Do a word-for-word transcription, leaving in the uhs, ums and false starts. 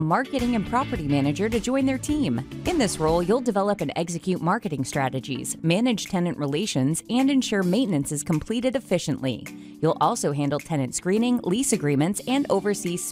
marketing and property manager to join their team. In this role, you'll develop and execute marketing strategies, manage tenant relations, and ensure maintenance is completed efficiently. You'll also handle tenant screening, lease agreements, and oversee